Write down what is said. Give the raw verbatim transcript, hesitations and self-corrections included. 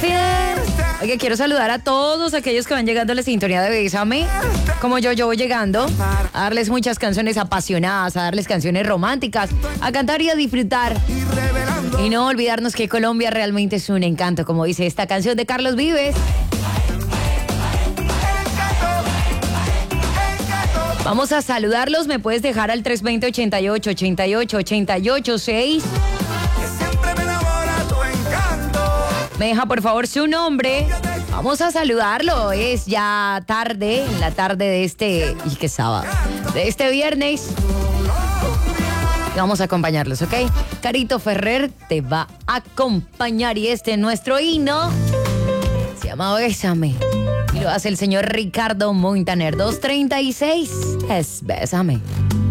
fiesta. Oye, quiero saludar a todos aquellos que van llegando a la sintonía de Bésame. Como yo, yo voy llegando. A darles muchas canciones apasionadas, a darles canciones románticas, a cantar y a disfrutar. Y no olvidarnos que Colombia realmente es un encanto, como dice esta canción de Carlos Vives. Vamos a saludarlos. Me puedes dejar al tres dos cero, ochenta y ocho, ochenta y ocho, ochenta y ocho, seis. Me deja por favor su nombre. Vamos a saludarlo. Es ya tarde, en la tarde de este... ¿Y qué sábado? De este viernes. Y vamos a acompañarlos, ¿ok? Carito Ferrer te va a acompañar y este es nuestro himno. Se llama Bésame. Y lo hace el señor Ricardo Montaner. dos treinta y seis. Es Bésame.